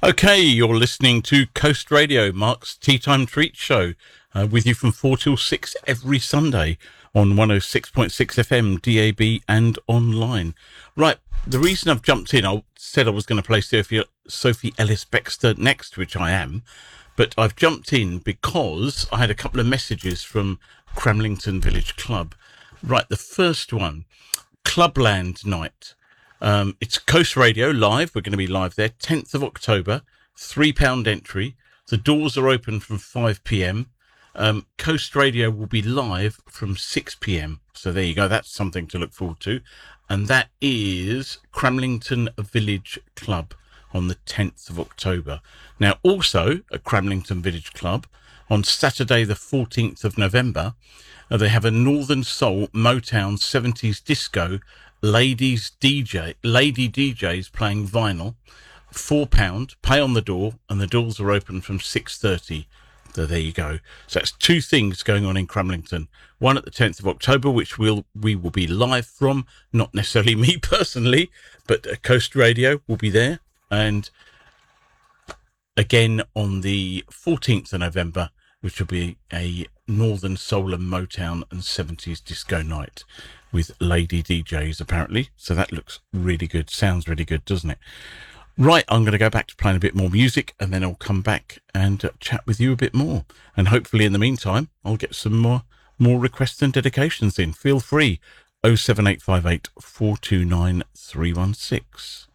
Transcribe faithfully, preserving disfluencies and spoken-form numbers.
Okay, you're listening to Coast Radio, Mark's Tea Time Treat Show, uh, with you from four till six every Sunday on one oh six point six F M, D A B and online. Right, the reason I've jumped in, I said I was going to play Sophie, Sophie Ellis-Bextor next, which I am, but I've jumped in because I had a couple of messages from Cramlington Village Club. Right, the first one, Clubland Night. Um, it's Coast Radio live. We're going to be live there, tenth of October, three pound entry. The doors are open from five p.m. Um, Coast Radio will be live from six p.m. So there you go. That's something to look forward to. And that is Cramlington Village Club on the tenth of October. Now, also at Cramlington Village Club, on Saturday the fourteenth of November, uh, they have a Northern Soul Motown seventies disco ladies D J, lady D Js playing vinyl, four pound, pay on the door, and the doors are open from six thirty. So there you go. So that's two things going on in Cramlington. One at the tenth of October, which we'll, we will be live from, not necessarily me personally, but uh, Coast Radio will be there. And again on the fourteenth of November, which will be a Northern Soul and Motown and seventies disco night with lady D Js, apparently. So that looks really good. Sounds really good, doesn't it? Right, I'm going to go back to playing a bit more music, and then I'll come back and uh, chat with you a bit more. And hopefully in the meantime, I'll get some more, more requests and dedications in. Feel free. oh seven eight five eight, four two nine, three one six.